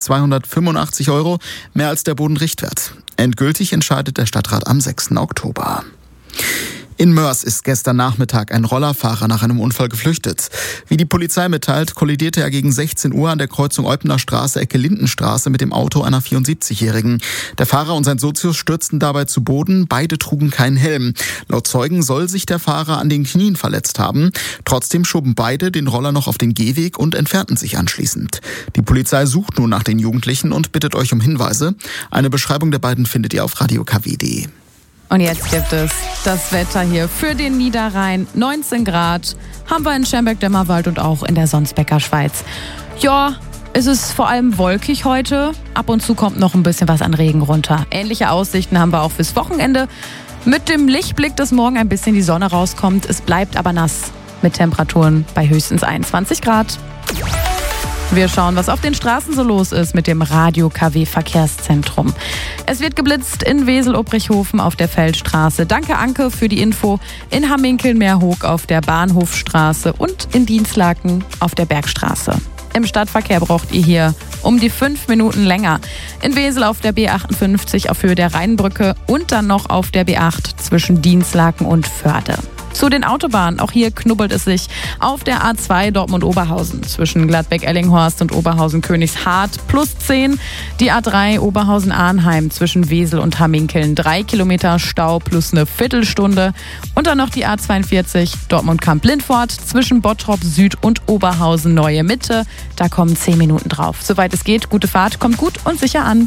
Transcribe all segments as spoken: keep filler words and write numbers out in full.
zweihundertfünfundachtzig Euro, mehr als der Bodenrichtwert. Endgültig entscheidet der Stadtrat am sechsten Oktober. In Moers ist gestern Nachmittag ein Rollerfahrer nach einem Unfall geflüchtet. Wie die Polizei mitteilt, kollidierte er gegen sechzehn Uhr an der Kreuzung Eupener Straße, Ecke Lindenstraße mit dem Auto einer vierundsiebzigjährigen. Der Fahrer und sein Sozius stürzten dabei zu Boden. Beide trugen keinen Helm. Laut Zeugen soll sich der Fahrer an den Knien verletzt haben. Trotzdem schoben beide den Roller noch auf den Gehweg und entfernten sich anschließend. Die Polizei sucht nun nach den Jugendlichen und bittet euch um Hinweise. Eine Beschreibung der beiden findet ihr auf radio k w punkt de. Und jetzt gibt es das Wetter hier für den Niederrhein. neunzehn Grad haben wir in Schermbeck-Dämmerwald und auch in der Sonsbecker Schweiz. Ja, es ist vor allem wolkig heute. Ab und zu kommt noch ein bisschen was an Regen runter. Ähnliche Aussichten haben wir auch fürs Wochenende. Mit dem Lichtblick, dass morgen ein bisschen die Sonne rauskommt. Es bleibt aber nass mit Temperaturen bei höchstens einundzwanzig Grad. Wir schauen, was auf den Straßen so los ist mit dem Radio-K W-Verkehrszentrum. Es wird geblitzt in Wesel-Obrichhofen auf der Feldstraße. Danke, Anke, für die Info. In Hamminkeln-Meerhoek auf der Bahnhofstraße und in Dienstlaken auf der Bergstraße. Im Stadtverkehr braucht ihr hier um die fünf Minuten länger. In Wesel auf der B achtundfünfzig auf Höhe der Rheinbrücke und dann noch auf der B acht zwischen Dienstlaken und Förde. Zu den Autobahnen, auch hier knubbelt es sich auf der A zwei Dortmund-Oberhausen zwischen Gladbeck-Ellinghorst und Oberhausen-Königshardt plus zehn, die A drei Oberhausen-Arnheim zwischen Wesel und Hamminkeln drei Kilometer Stau plus eine Viertelstunde und dann noch die A zweiundvierzig Dortmund-Kamp-Lindfort zwischen Bottrop Süd und Oberhausen-Neue Mitte, da kommen zehn Minuten drauf. Soweit es geht, gute Fahrt, kommt gut und sicher an.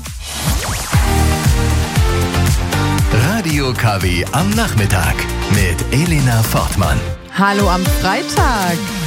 Radio K W am Nachmittag mit Elena Fortmann. Hallo am Freitag.